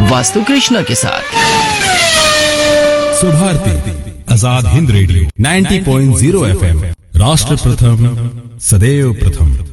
वास्तु कृष्णा के साथ। Subharti Azad Hind radio 90.0 FM, राष्ट्र प्रथम सदैव प्रथम।